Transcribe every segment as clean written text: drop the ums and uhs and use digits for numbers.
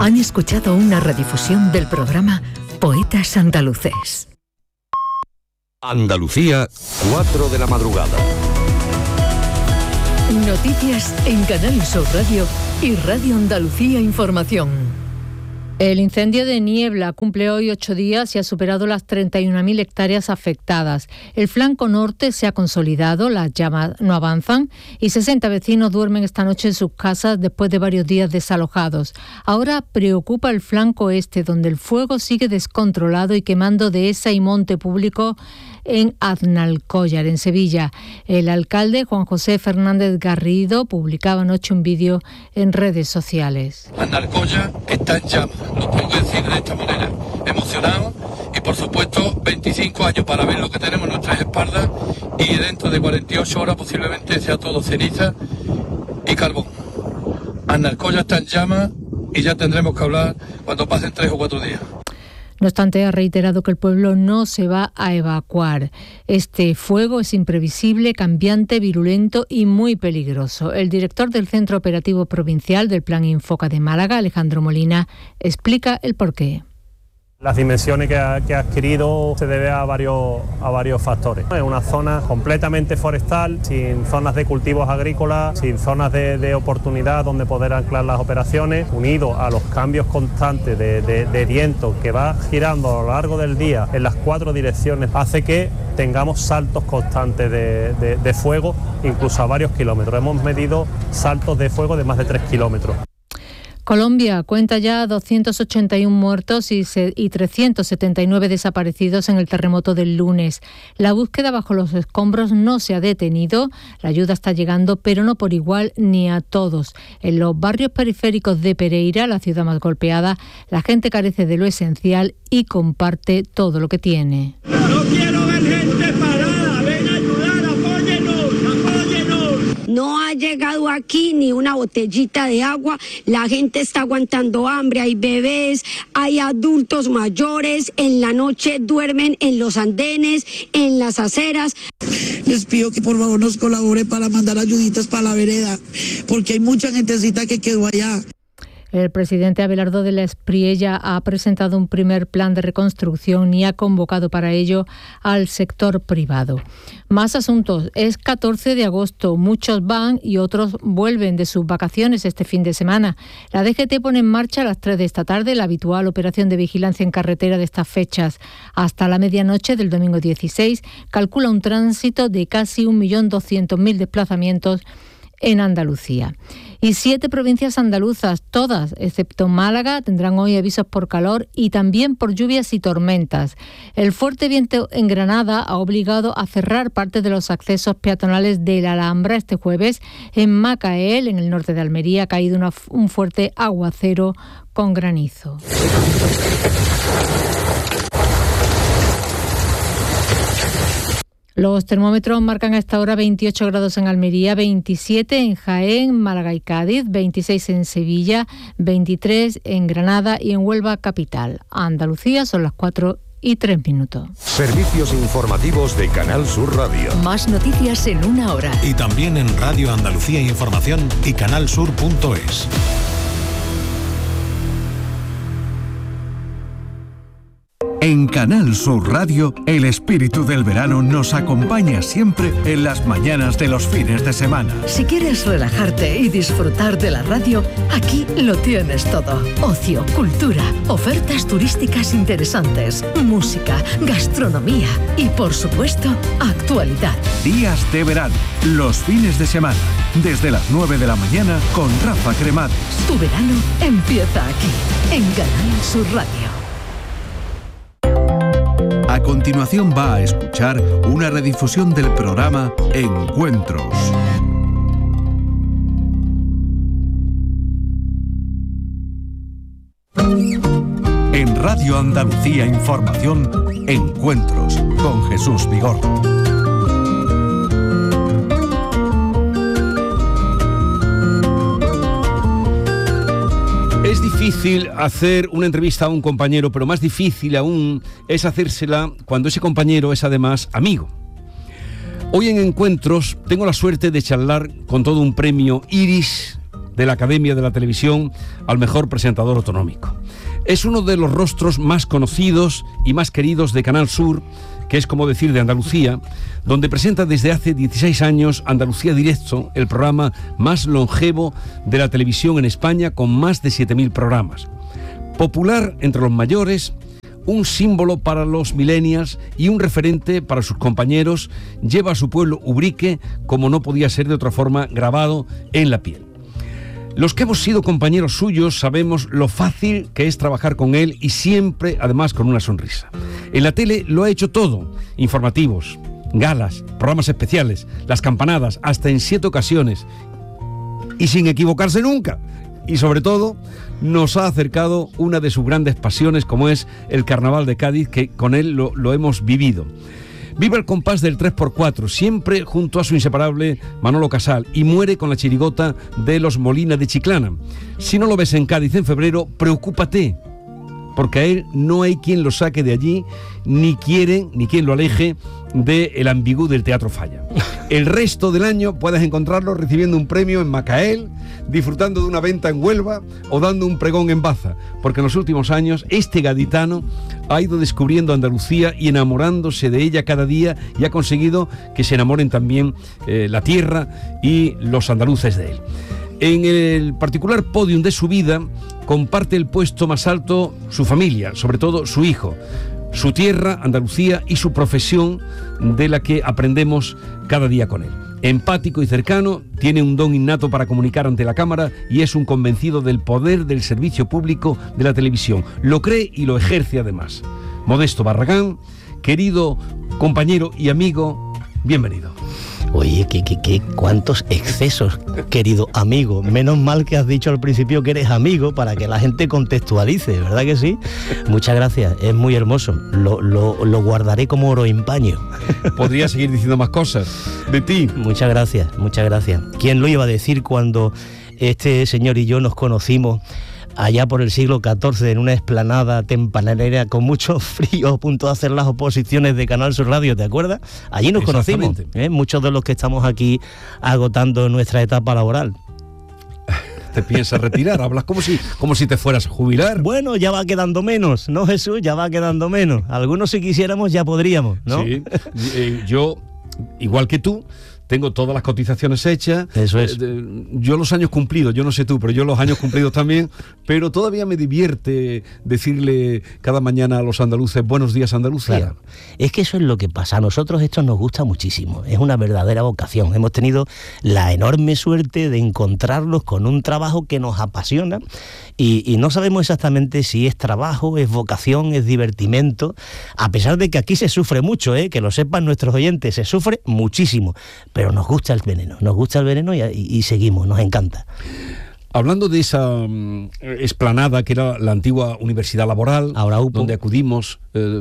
Han escuchado una redifusión del programa Poetas Andaluces. Andalucía, 4 de la madrugada. Noticias en Canal Sur Radio y Radio Andalucía Información. El incendio de Niebla cumple hoy 8 días y ha superado las 31.000 hectáreas afectadas. El flanco norte se ha consolidado, las llamas no avanzan y 60 vecinos duermen esta noche en sus casas después de varios días desalojados. Ahora preocupa el flanco este, donde el fuego sigue descontrolado y quemando dehesa y monte público en Aznalcóllar, en Sevilla. El alcalde, Juan José Fernández Garrido, publicaba anoche un vídeo en redes sociales. Aznalcóllar está en llamas, lo tengo que decir de esta manera, emocionado y por supuesto 25 años para ver lo que tenemos en nuestras espaldas y dentro de 48 horas posiblemente sea todo ceniza y carbón. Aznalcóllar está en llamas y ya tendremos que hablar cuando pasen 3 o 4 días. No obstante, ha reiterado que el pueblo no se va a evacuar. Este fuego es imprevisible, cambiante, virulento y muy peligroso. El director del Centro Operativo Provincial del Plan Infoca de Málaga, Alejandro Molina, explica el porqué. Las dimensiones que ha adquirido se debe a varios factores. Es una zona completamente forestal, sin zonas de cultivos agrícolas, sin zonas de oportunidad donde poder anclar las operaciones, unido a los cambios constantes de viento que va girando a lo largo del día en las 4 direcciones, hace que tengamos saltos constantes de fuego, incluso a varios kilómetros. Hemos medido saltos de fuego de más de 3 kilómetros. Colombia cuenta ya 281 muertos y 379 desaparecidos en el terremoto del lunes. La búsqueda bajo los escombros no se ha detenido. La ayuda está llegando, pero no por igual ni a todos. En los barrios periféricos de Pereira, la ciudad más golpeada, la gente carece de lo esencial y comparte todo lo que tiene. No quiero ver gente parada. Ven a ayudar, apóyenos. No ha llegado aquí ni una botellita de agua, la gente está aguantando hambre, hay bebés, hay adultos mayores, en la noche duermen en los andenes, en las aceras. Les pido que por favor nos colabore para mandar ayuditas para la vereda, porque hay mucha gentecita que quedó allá. El presidente Abelardo de la Espriella ha presentado un primer plan de reconstrucción y ha convocado para ello al sector privado. Más asuntos. Es 14 de agosto. Muchos van y otros vuelven de sus vacaciones este fin de semana. La DGT pone en marcha a las 3 de esta tarde la habitual operación de vigilancia en carretera de estas fechas. Hasta la medianoche del domingo 16 calcula un tránsito de casi 1.200.000 desplazamientos en Andalucía. Y 7 provincias andaluzas, todas, excepto Málaga, tendrán hoy avisos por calor y también por lluvias y tormentas. El fuerte viento en Granada ha obligado a cerrar parte de los accesos peatonales de la Alhambra este jueves. En Macael, en el norte de Almería, ha caído un fuerte aguacero con granizo. Los termómetros marcan a esta hora 28 grados en Almería, 27 en Jaén, Málaga y Cádiz, 26 en Sevilla, 23 en Granada y en Huelva capital. Andalucía son las 4:03. Servicios informativos de Canal Sur Radio. Más noticias en una hora. Y también en Radio Andalucía Información y canalsur.es. En Canal Sur Radio, el espíritu del verano nos acompaña siempre en las mañanas de los fines de semana. Si quieres relajarte y disfrutar de la radio, aquí lo tienes todo. Ocio, cultura, ofertas turísticas interesantes, música, gastronomía y, por supuesto, actualidad. Días de verano, los fines de semana, desde las 9 de la mañana con Rafa Cremades. Tu verano empieza aquí, en Canal Sur Radio. A continuación va a escuchar una redifusión del programa Encuentros. En Radio Andalucía Información, Encuentros con Jesús Vigorra. Es difícil hacer una entrevista a un compañero, pero más difícil aún es hacérsela cuando ese compañero es además amigo. Hoy en Encuentros tengo la suerte de charlar con todo un premio Iris de la Academia de la Televisión al mejor presentador autonómico. Es uno de los rostros más conocidos y más queridos de Canal Sur, que es como decir de Andalucía, donde presenta desde hace 16 años Andalucía Directo, el programa más longevo de la televisión en España, con más de 7.000 programas. Popular entre los mayores, un símbolo para los millennials y un referente para sus compañeros, lleva a su pueblo Ubrique, como no podía ser de otra forma, grabado en la piel. Los que hemos sido compañeros suyos sabemos lo fácil que es trabajar con él y siempre, además, con una sonrisa. En la tele lo ha hecho todo: informativos, galas, programas especiales, las campanadas, hasta en 7 ocasiones, y sin equivocarse nunca. Y sobre todo, nos ha acercado una de sus grandes pasiones, como es el Carnaval de Cádiz, que con él lo hemos vivido. Vive al compás del 3x4, siempre junto a su inseparable Manolo Casal, y muere con la chirigota de los Molina de Chiclana. Si no lo ves en Cádiz en febrero, preocúpate, porque a él no hay quien lo saque de allí, ni quien lo aleje del ambigú del Teatro Falla. El resto del año puedes encontrarlo recibiendo un premio en Macael, disfrutando de una venta en Huelva o dando un pregón en Baza, porque en los últimos años este gaditano ha ido descubriendo Andalucía y enamorándose de ella cada día, y ha conseguido que se enamoren también la tierra y los andaluces de él. En el particular podium de su vida comparte el puesto más alto su familia, sobre todo su hijo, su tierra, Andalucía, y su profesión, de la que aprendemos cada día con él. Empático y cercano, tiene un don innato para comunicar ante la cámara y es un convencido del poder del servicio público de la televisión. Lo cree y lo ejerce además. Modesto Barragán, querido compañero y amigo, bienvenido. Oye, cuántos excesos, querido amigo. Menos mal que has dicho al principio que eres amigo, para que la gente contextualice, ¿verdad que sí? Muchas gracias, es muy hermoso. Lo guardaré como oro en paño. Podría seguir diciendo más cosas de ti. Muchas gracias, muchas gracias. ¿Quién lo iba a decir cuando este señor y yo nos conocimos allá por el siglo XIV en una explanada tempranera con mucho frío, a punto de hacer las oposiciones de Canal Sur Radio, ¿te acuerdas? Allí nos conocimos, muchos de los que estamos aquí agotando nuestra etapa laboral. ¿Te piensas retirar? Hablas como si te fueras a jubilar. Bueno, ya va quedando menos, ¿no, Jesús? Ya va quedando menos. Algunos, si quisiéramos, ya podríamos, ¿no? Sí, yo, igual que tú, tengo todas las cotizaciones hechas. Eso es. Yo los años cumplidos, yo no sé tú, pero yo los años cumplidos también, pero todavía me divierte decirle cada mañana a los andaluces: buenos días, Andalucía. Claro. Es que eso es lo que pasa. A nosotros esto nos gusta muchísimo. Es una verdadera vocación. Hemos tenido la enorme suerte de encontrarnos con un trabajo que nos apasiona y no sabemos exactamente si es trabajo, es vocación, es divertimento, a pesar de que aquí se sufre mucho, que lo sepan nuestros oyentes, se sufre muchísimo. Pero nos gusta el veneno y seguimos, nos encanta. Hablando de esa explanada que era la antigua Universidad Laboral, ahora UPO, donde acudimos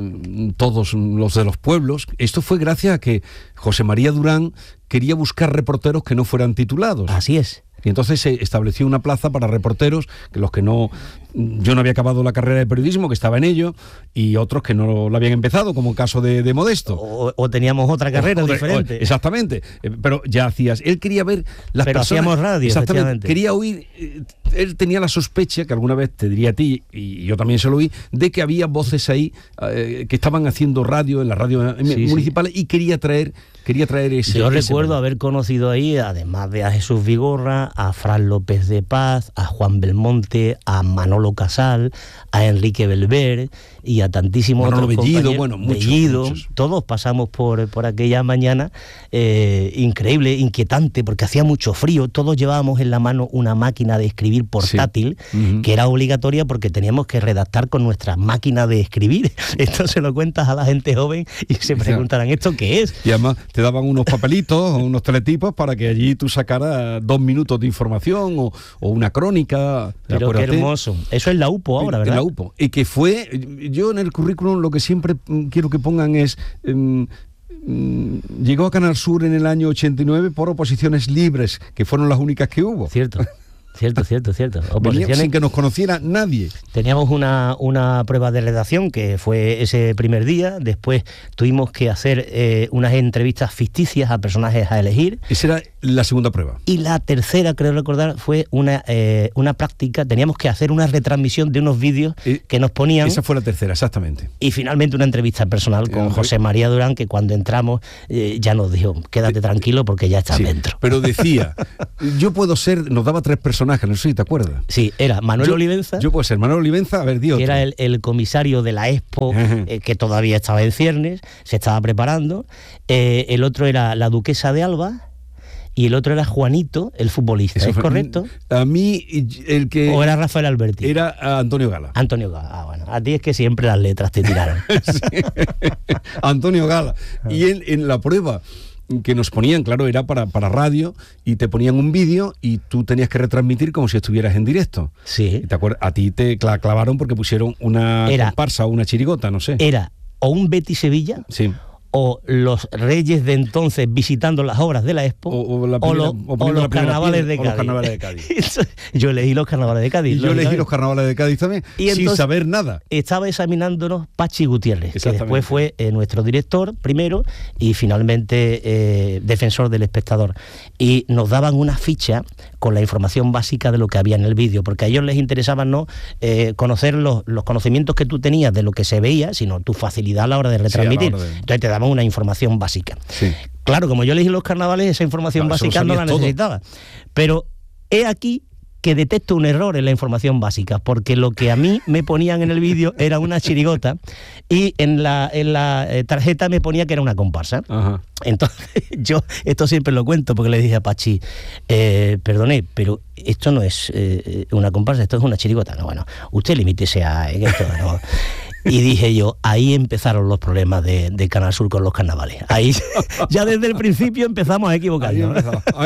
todos los de los pueblos, esto fue gracias a que José María Durán quería buscar reporteros que no fueran titulados. Así es. Y entonces se estableció una plaza para reporteros, que los que no... Yo no había acabado la carrera de periodismo, que estaba en ello, y otros que no la habían empezado, como el caso de Modesto. O teníamos otra carrera diferente. Exactamente. Pero ya hacías... Él quería ver las pero personas... hacíamos radio, exactamente. Quería oír... Él tenía la sospecha, que alguna vez te diría a ti, y yo también se lo oí, de que había voces ahí que estaban haciendo radio en las radios municipales, y quería traer ese... Yo recuerdo haber conocido ahí, además de a Jesús Vigorra, a Fran López de Paz, a Juan Belmonte, a Manolo Casal, a Enrique Belver y a tantísimos Manolo otros Bellido, compañeros. Muchos. Todos pasamos por aquella mañana increíble, inquietante, porque hacía mucho frío. Todos llevábamos en la mano una máquina de escribir portátil, que era obligatoria porque teníamos que redactar con nuestra máquina de escribir. Esto se lo cuentas a la gente joven y se preguntarán, ¿esto qué es? Y además te daban unos papelitos o unos teletipos para que allí tú sacaras 2 minutos de información o una crónica. Pero qué hermoso. Eso es la UPO ahora, ¿verdad? En la UPO. Y que fue... Yo en el currículum lo que siempre quiero que pongan es... llegó a Canal Sur en el año 89 por oposiciones libres, que fueron las únicas que hubo. Cierto. Oposiciones sin que nos conociera nadie. Teníamos una prueba de redacción que fue ese primer día. Después tuvimos que hacer unas entrevistas ficticias a personajes a elegir. Ese era la segunda prueba. Y la tercera, creo recordar, fue una práctica. Teníamos que hacer una retransmisión de unos vídeos que nos ponían. Esa fue la tercera, exactamente. Y finalmente una entrevista personal con José María Durán, que cuando entramos ya nos dijo, quédate tranquilo porque ya estás dentro. Pero decía, yo puedo ser, nos daba 3 personajes, no sé si te acuerdas. Sí, era Manuel Olivenza. Yo puedo ser Manuel Olivenza, a ver, Dios. Que era el comisario de la Expo, que todavía estaba en ciernes, se estaba preparando. El otro era la duquesa de Alba. Y el otro era Juanito, el futbolista, ¿es correcto? A mí, el que... ¿O era Rafael Alberti? Era Antonio Gala. Antonio Gala, bueno. A ti es que siempre las letras te tiraron. Sí. Antonio Gala. Y en la prueba que nos ponían, claro, era para radio, y te ponían un vídeo y tú tenías que retransmitir como si estuvieras en directo. Sí. ¿Te acuerdas? A ti te clavaron porque pusieron una comparsa o una chirigota, no sé. Era o un Betis Sevilla... Sí. O los reyes de entonces visitando las obras de la Expo, o los carnavales de Cádiz. Yo elegí los carnavales de Cádiz. Y yo elegí los carnavales de Cádiz también, sin saber nada. Estaba examinándonos Pachi Gutiérrez, que después fue nuestro director primero y finalmente defensor del espectador. Y nos daban una ficha con la información básica de lo que había en el vídeo, porque a ellos les interesaba no conocer los conocimientos que tú tenías de lo que se veía, sino tu facilidad a la hora de retransmitir. Entonces te daban una información básica. Sí. Claro, como yo elegí los carnavales, esa información básica no la necesitaba. Pero he aquí que detecto un error en la información básica, porque lo que a mí me ponían en el vídeo era una chirigota y en la tarjeta me ponía que era una comparsa. Ajá. Entonces yo esto siempre lo cuento porque le dije a Pachi, perdone, pero esto no es una comparsa, esto es una chirigota. No, bueno, usted limítese a esto, ¿no? Y dije yo, ahí empezaron los problemas de Canal Sur con los carnavales. Ahí ya desde el principio empezamos a equivocarnos.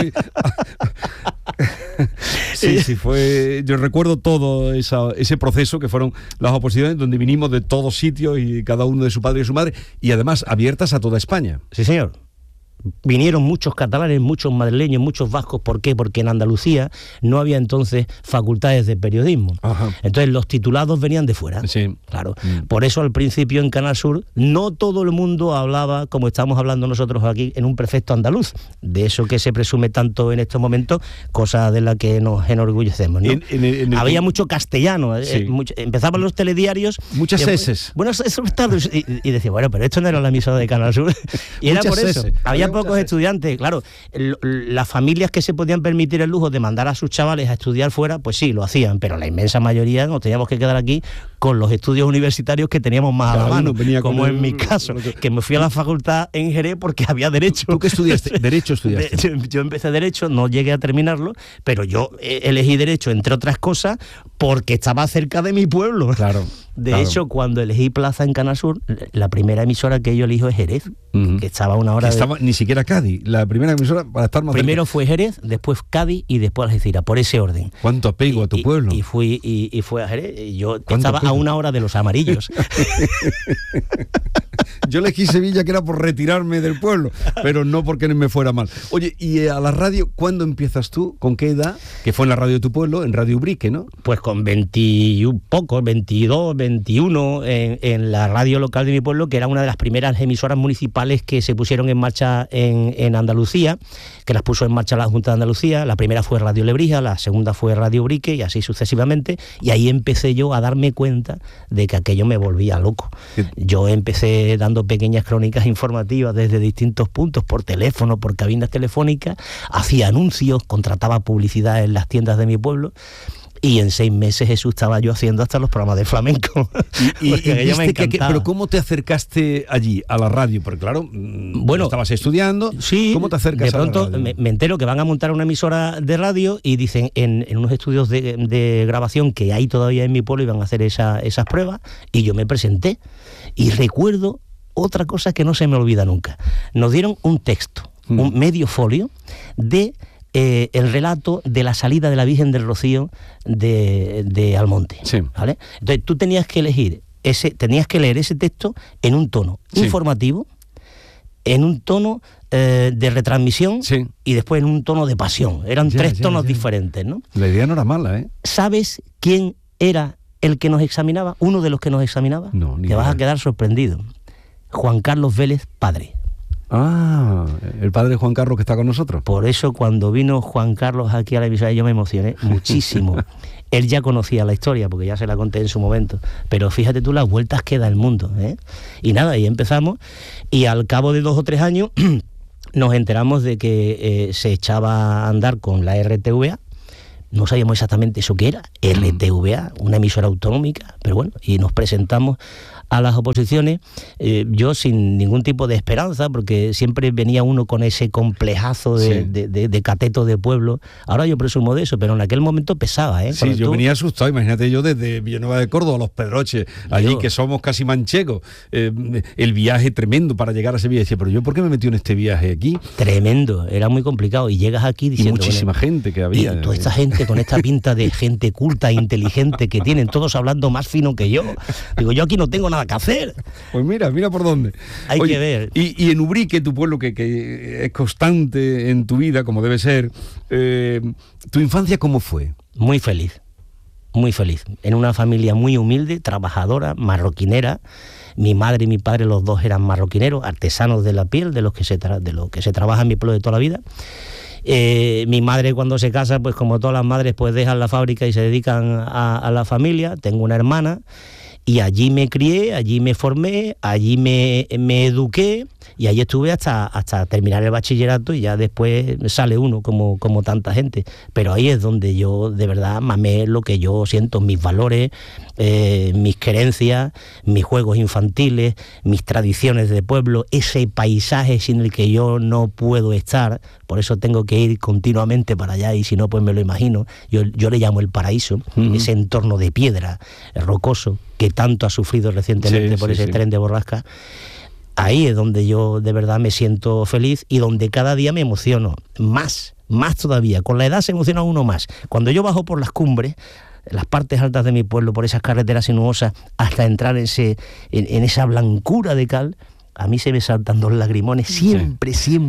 Sí, fue. Yo recuerdo todo ese proceso que fueron las oposiciones, donde vinimos de todos sitios y cada uno de su padre y su madre, y además abiertas a toda España. Sí, señor. Vinieron muchos catalanes, muchos madrileños, muchos vascos. ¿Por qué? Porque en Andalucía no había entonces facultades de periodismo. Ajá. Entonces los titulados venían de fuera. Sí. Claro. Por eso al principio en Canal Sur no todo el mundo hablaba como estamos hablando nosotros aquí en un perfecto andaluz. De eso que se presume tanto en estos momentos, cosa de la que nos enorgullecemos, ¿no? Había mucho castellano. Sí. Empezaban los telediarios. Muchas eses. Buenos tardes. Y decía, bueno, pero esto no era la emisora de Canal Sur. Y era por eso. Había pocos estudiantes, claro. Las familias que se podían permitir el lujo de mandar a sus chavales a estudiar fuera, pues sí, lo hacían, pero la inmensa mayoría nos teníamos que quedar aquí con los estudios universitarios que teníamos más a la mano, como en mi caso, que me fui a la facultad en Jerez porque había Derecho. ¿Tú qué estudiaste? ¿Derecho estudiaste? Yo empecé Derecho, no llegué a terminarlo, pero yo elegí Derecho, entre otras cosas, porque estaba cerca de mi pueblo. Claro. De hecho, cuando elegí plaza en Canal Sur, la primera emisora que yo elijo es Jerez, que estaba a una hora ni siquiera Cádiz, la primera emisora para estar más primero cerca. Fue Jerez, después Cádiz y después Algeciras, por ese orden. ¿Cuánto apego a tu pueblo? Y fue a Jerez, y yo estaba a una hora de los amarillos. Yo elegí Sevilla, que era por retirarme del pueblo, pero no porque me fuera mal. Oye, ¿y a la radio cuándo empiezas tú? ¿Con qué edad? Que fue en la radio de tu pueblo, en Radio Ubrique, ¿no? Pues con 22, 21, en la radio local de mi pueblo, que era una de las primeras emisoras municipales que se pusieron en marcha en Andalucía, que las puso en marcha la Junta de Andalucía. La primera fue Radio Lebrija, la segunda fue Radio Ubrique y así sucesivamente, y ahí empecé yo a darme cuenta de que aquello me volvía loco. Yo empecé dando pequeñas crónicas informativas desde distintos puntos, por teléfono, por cabinas telefónicas, hacía anuncios, contrataba publicidad en las tiendas de mi pueblo. Y en 6 meses, Jesús, estaba yo haciendo hasta los programas de flamenco. Pero ¿cómo te acercaste allí, a la radio? Porque claro, bueno, estabas estudiando. Sí, ¿cómo te acercas de pronto a la radio? Me entero que van a montar una emisora de radio y dicen, en unos estudios de grabación que hay todavía en mi pueblo, iban a hacer esas pruebas, y yo me presenté. Y recuerdo otra cosa que no se me olvida nunca. Nos dieron un texto, un medio folio, de el relato de la salida de la Virgen del Rocío de Almonte. Sí. ¿Vale? Entonces tú tenías que leer ese texto en un tono informativo, en un tono de retransmisión y después en un tono de pasión. Eran 3 tonos diferentes, ¿no? La idea no era mala, ¿eh? ¿Sabes quién era el que nos examinaba? Uno de los que nos examinaba. No, ni Te vas a quedar sorprendido. Juan Carlos Vélez, padre. Ah, el padre Juan Carlos que está con nosotros. Por eso cuando vino Juan Carlos aquí a la emisora yo me emocioné muchísimo. Él ya conocía la historia, porque ya se la conté en su momento, pero fíjate tú las vueltas que da el mundo, ¿eh? Y nada, ahí empezamos, y al cabo de 2 o 3 años nos enteramos de que se echaba a andar con la RTVA. No sabíamos exactamente eso que era, RTVA, una emisora autonómica, pero bueno, y nos presentamos a las oposiciones, yo sin ningún tipo de esperanza, porque siempre venía uno con ese complejazo de cateto de pueblo. Ahora yo presumo de eso, pero en aquel momento pesaba, ¿eh? Sí, cuando yo venía asustado, imagínate yo desde Villanueva de Córdoba, Los Pedroches, allí que somos casi manchegos, el viaje tremendo para llegar a Sevilla. Decía, pero yo ¿por qué me metí en este viaje aquí? Tremendo, era muy complicado, y llegas aquí diciendo... Y muchísima gente que había. Y toda esta gente con esta pinta de gente culta, inteligente que tienen, todos hablando más fino que yo. Digo, yo aquí no tengo nada que hacer. Pues mira por dónde. Hay que ver. Y en Ubrique, tu pueblo que es constante en tu vida, como debe ser, ¿tu infancia cómo fue? Muy feliz, muy feliz. En una familia muy humilde, trabajadora, marroquinera. Mi madre y mi padre, los dos eran marroquineros, artesanos de la piel, de lo que se trabaja en mi pueblo de toda la vida. Mi madre cuando se casa, pues como todas las madres, pues dejan la fábrica y se dedican a la familia. Tengo una hermana y allí me crié, allí me formé, allí me eduqué y allí estuve hasta terminar el bachillerato, y ya después sale uno como tanta gente. Pero ahí es donde yo de verdad mamé lo que yo siento, mis valores, mis creencias, mis juegos infantiles, mis tradiciones de pueblo, ese paisaje sin el que yo no puedo estar. Por eso tengo que ir continuamente para allá, y si no, pues me lo imagino. Yo le llamo el paraíso, ese entorno de piedra, rocoso, que tanto ha sufrido recientemente por ese tren de borrasca. Ahí es donde yo de verdad me siento feliz, y donde cada día me emociono más todavía. Con la edad se emociona uno más. Cuando yo bajo por las cumbres, las partes altas de mi pueblo, por esas carreteras sinuosas, hasta entrar en esa blancura de cal, a mí se me saltan 2 lagrimones siempre.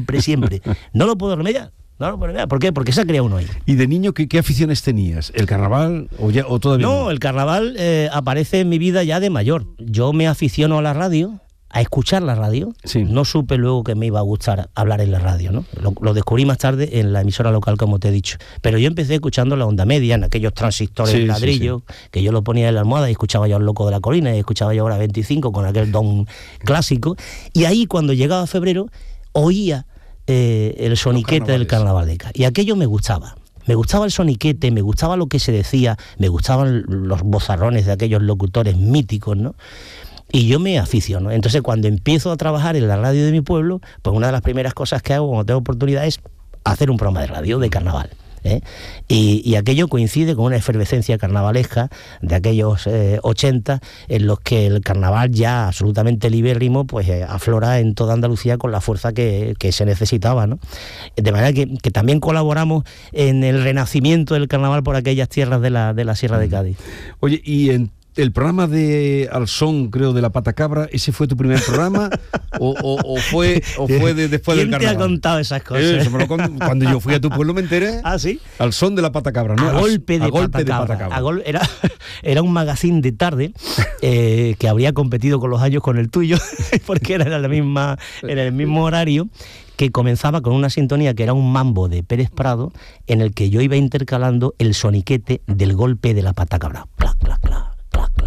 No lo puedo remediar. ¿Por qué? Porque se ha creado uno ahí. ¿Y de niño qué aficiones tenías? ¿El carnaval o todavía no? No, el carnaval aparece en mi vida ya de mayor. Yo me aficiono a la radio, a escuchar la radio. Sí. No supe luego que me iba a gustar hablar en la radio, ¿no? Lo descubrí más tarde en la emisora local, como te he dicho. Pero yo empecé escuchando la onda media, en aquellos transistores ladrillos, que yo lo ponía en la almohada y escuchaba yo al Loco de la Colina, y escuchaba yo Hora 25 con aquel don clásico. Y ahí, cuando llegaba febrero, oía el soniquete del carnaval de Cádiz. Y aquello me gustaba. Me gustaba el soniquete, me gustaba lo que se decía, me gustaban los bozarrones de aquellos locutores míticos, ¿no? Y yo me aficiono. Entonces, cuando empiezo a trabajar en la radio de mi pueblo, pues una de las primeras cosas que hago cuando tengo oportunidad es hacer un programa de radio de carnaval, ¿eh? Y aquello coincide con una efervescencia carnavalesca de aquellos 80, en los que el carnaval ya absolutamente libérrimo, pues aflora en toda Andalucía con la fuerza que se necesitaba, ¿no? De manera que también colaboramos en el renacimiento del carnaval por aquellas tierras de la Sierra de Cádiz. Oye, y en el programa de Al Son, creo, de la Patacabra, ¿ese fue tu primer programa? ¿O fue después del carnaval? ¿Quién te ha contado esas cosas? Cuando yo fui a tu pueblo me enteré. ¿Ah, sí? Al Son de la Patacabra, ¿no? A golpe de Patacabra. Era un magazine de tarde que habría competido con los años con el tuyo, porque era el mismo horario, que comenzaba con una sintonía que era un mambo de Pérez Prado, en el que yo iba intercalando el soniquete del golpe de la Patacabra. Clac, clac, clac.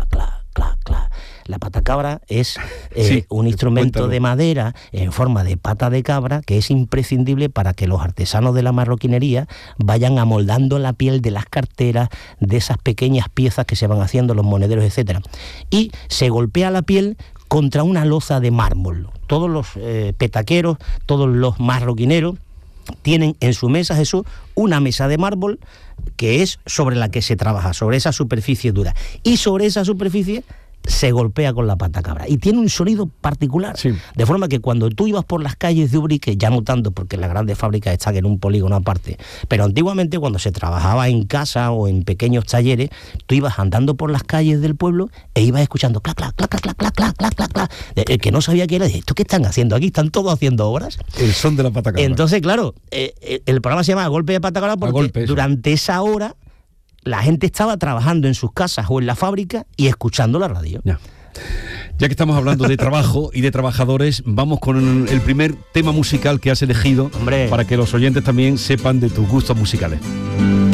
La patacabra es un instrumento de madera en forma de pata de cabra, que es imprescindible para que los artesanos de la marroquinería vayan amoldando la piel de las carteras, de esas pequeñas piezas que se van haciendo, los monederos, etcétera. Y se golpea la piel contra una loza de mármol. Todos los petaqueros, todos los marroquineros tienen en su mesa, Jesús, una mesa de mármol que es sobre la que se trabaja, sobre esa superficie dura. Y sobre esa superficie se golpea con la patacabra. Y tiene un sonido particular. Sí. De forma que cuando tú ibas por las calles de Ubrique, ya no tanto porque las grandes fábricas están en un polígono aparte, pero antiguamente cuando se trabajaba en casa o en pequeños talleres, tú ibas andando por las calles del pueblo e ibas escuchando clac, clac, clac, clac, clac, clac, clac, clac, clac. El que no sabía qué era, ¿esto qué están haciendo aquí? ¿Están todos haciendo obras? El son de la patacabra. Entonces, claro, el programa se llama Golpe de Patacabra porque durante esa hora la gente estaba trabajando en sus casas o en la fábrica y escuchando la radio. Ya. Ya que estamos hablando de trabajo y de trabajadores, vamos con el primer tema musical que has elegido. Hombre, para que los oyentes también sepan de tus gustos musicales.